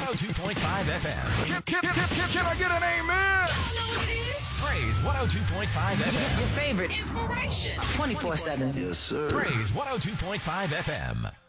102.5 FM. Can I get an amen? Praise 102.5 FM. Your favorite inspiration 24/7. Yes, sir. Praise 102.5 FM.